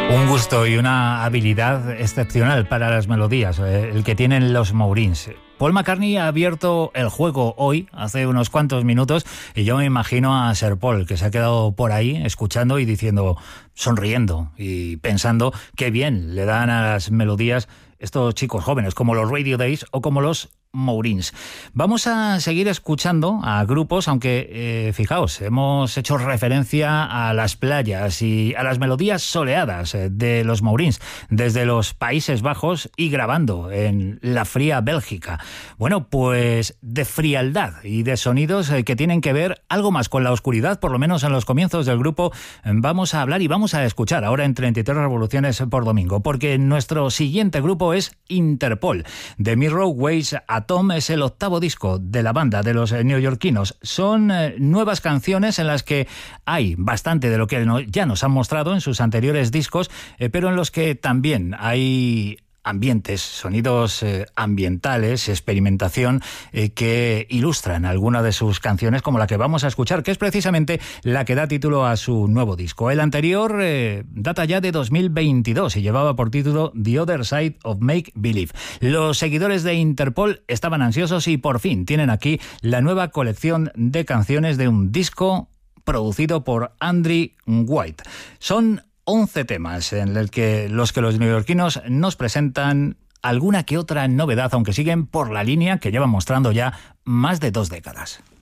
Un gusto y una habilidad excepcional para las melodías, el que tienen los Mourins. Paul McCartney ha abierto el juego hoy, hace unos cuantos minutos, y yo me imagino a Sir Paul, que se ha quedado por ahí escuchando y diciendo, sonriendo y pensando qué bien le dan a las melodías estos chicos jóvenes, como los Radio Days o como los Mourins. Vamos a seguir escuchando a grupos, aunque fijaos, hemos hecho referencia a las playas y a las melodías soleadas de los Mourins desde los Países Bajos y grabando en la fría Bélgica. Bueno, pues de frialdad y de sonidos que tienen que ver algo más con la oscuridad, por lo menos en los comienzos del grupo, vamos a hablar y vamos a escuchar ahora en 33 revoluciones por domingo, porque nuestro siguiente grupo es Interpol. The Mirror Weighs Atom es el octavo disco de la banda, de los neoyorquinos. Son nuevas canciones en las que hay bastante de lo que ya nos han mostrado en sus anteriores discos, pero en los que también hay ambientes, sonidos ambientales, experimentación que ilustran alguna de sus canciones, como la que vamos a escuchar, que es precisamente la que da título a su nuevo disco. El anterior data ya de 2022 y llevaba por título The Other Side of Make Believe. Los seguidores de Interpol estaban ansiosos y por fin tienen aquí la nueva colección de canciones de un disco producido por Andrew White. Son 11 temas en los que los neoyorquinos nos presentan alguna que otra novedad, aunque siguen por la línea que llevan mostrando ya más de 2 décadas.